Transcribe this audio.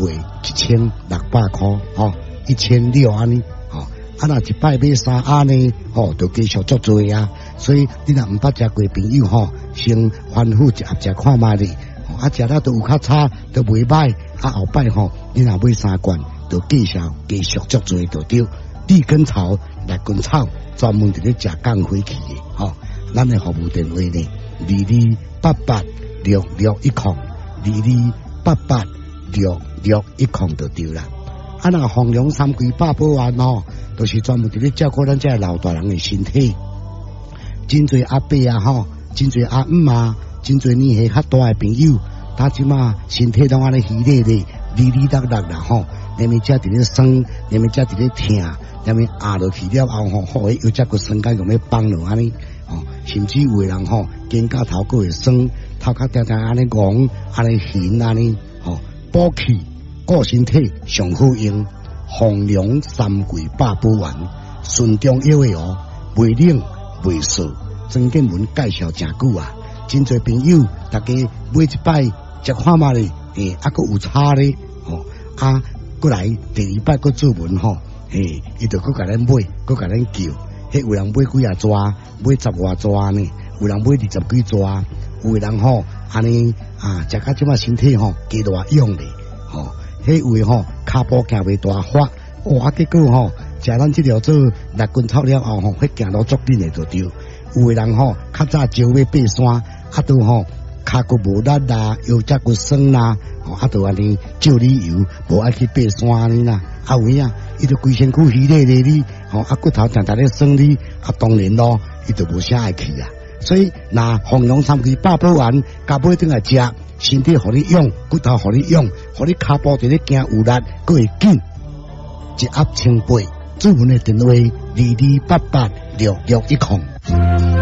卖1600块，1600安尼，若一摆买3盒呢，就继续足多啊。所以你若毋捌食过朋友先反复一盒食看卖咧，食了都有较差，都袂歹。后摆你若买3罐，就继续足多就对。地根草、赖根草专门伫咧食降火气的，咱的服务电话呢，22886610，22886610就对啦。若弘扬三规百保安就是专门伫咧照顾咱这老大人的身体。真侪阿伯啊，真侪阿姆啊，真侪年纪较大的朋友，他即马身体拢安尼虚咧咧、哩哩啦啦啦连面只伫咧酸，连面只伫咧疼，连面压落去了后又只个酸感用要放落安尼，甚至有的人肩胛头个会酸，头壳定定安尼戆，安尼悬安尼，补气顾身体上好用，弘扬三规百保丸，顺中药的袂冷袂涩，曾建文介绍真久啊，真侪朋友大家买一摆食看嘛咧，还佫有差咧，过来第二摆佫做文伊就佫甲咱买，佫甲咱叫，有人买几啊抓，买10外抓呢，有人买20几抓，有的人安尼食到即马身体加大用咧，有的骹步行袂大发，结果食咱这条做6根草了后迄行路足紧的就对。有的人较早招要爬山，都骹骨无力啦，腰脊骨酸啦，都安尼照理由，无爱去爬山安尼啦。有影，伊就规身躯虚咧咧哩，骨头常常咧酸哩，当然咯，伊就无啥爱去啊。所以那弘扬三规百保丸，加买转来食，身体互你用，骨头互你用，互你骹步伫咧行有力，佫会紧，一盒1,800。主文的电话22886610。